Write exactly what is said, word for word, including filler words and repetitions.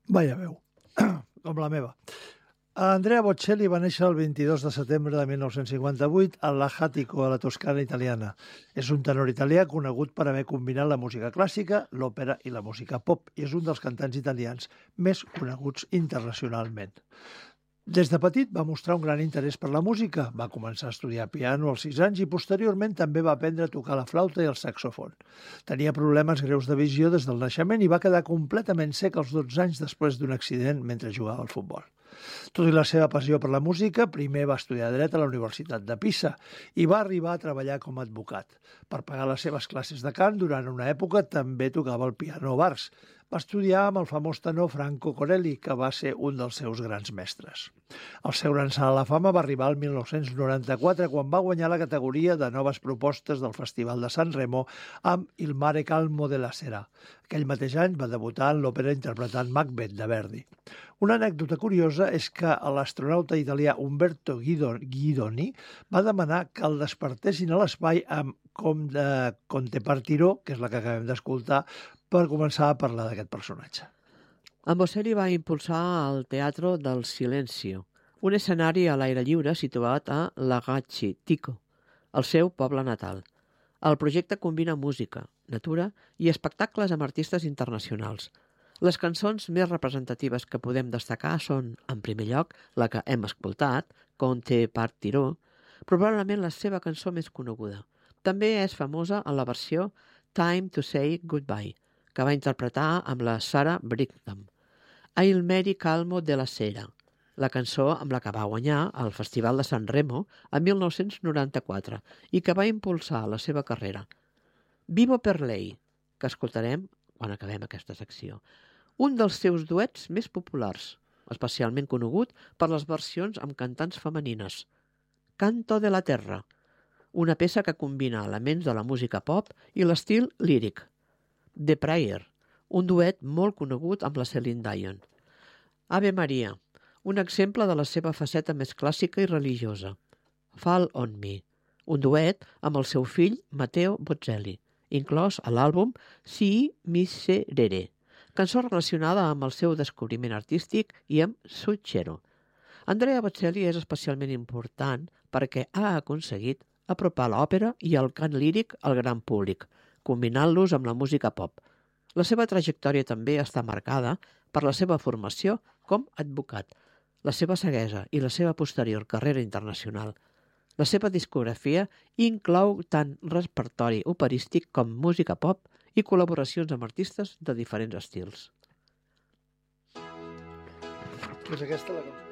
Vaya veu, com la meva. Andrea Bocelli va néixer el vint-i-dos de setembre de mil nou-cents cinquanta-vuit a Lajatico, a la Toscana italiana. És un tenor italià conegut per haver combinat la música clàssica, l'òpera i la música pop, i és un dels cantants italians més coneguts internacionalment. Des de petit va mostrar un gran interès per la música, va començar a estudiar piano als sis anys i posteriorment també va aprendre a tocar la flauta i el saxofon. Tenia problemes greus de visió des del naixement i va quedar completament cec als dotze anys després d'un accident mentre jugava al futbol. Tot i la seva passió per la música, primer va estudiar dret a la Universitat de Pisa i va arribar a treballar com a advocat. Per pagar les seves classes de cant, durant una època també tocava el piano a bars. Va estudiar amb el famós tenor Franco Corelli, que va ser un dels seus grans mestres. El seu gran salt a la fama va arribar al mil nou-cents noranta-quatre, quan va guanyar la categoria de noves propostes del Festival de San Remo amb Il mare calmo della sera. Aquell mateix any va debutar en l'òpera interpretant Macbeth de Verdi. Una anècdota curiosa és que l'astronauta italià Umberto Guidoni va demanar que el despertessin a l'espai amb Com de Conte Partiró, que és la que acabem d'escoltar, per començar a parlar d'aquest personatge. En Bocelli va impulsar el Teatro del Silenzio, un escenari a l'aire lliure situat a Lagacci Tico, el seu poble natal. El projecte combina música, natura i espectacles amb artistes internacionals. Les cançons més representatives que podem destacar són, en primer lloc, la que hem escoltat, Conte Partiró, probablement la seva cançó més coneguda. També és famosa en la versió Time to Say Goodbye, que va interpretar amb la Sarah Brightman. Il mare calmo della sera, la cançó amb la que va guanyar el Festival de San Remo en mil nou-cents noranta-quatre i que va impulsar la seva carrera. Vivo per lei, que escoltarem quan acabem aquesta secció. Un dels seus duets més populars, especialment conegut per les versions amb cantants femenines. Canto de la terra, una peça que combina elements de la música pop i l'estil líric. The Prayer, un duet molt conegut amb la Celine Dion. Ave Maria, un exemple de la seva faceta més clàssica i religiosa. Fall on Me, un duet amb el seu fill Matteo Bocelli, inclòs a l'àlbum Si Miserere, cançó relacionada amb el seu descobriment artístic i amb Succhero. Andrea Bocelli és especialment important perquè ha aconseguit apropar l'òpera i el cant líric al gran públic, combinant-los amb la música pop. La seva trajectòria també està marcada per la seva formació com a advocat, la seva ceguesa i la seva posterior carrera internacional. La seva discografia inclou tant repertori operístic com música pop i col·laboracions amb artistes de diferents estils. Doncs aquesta la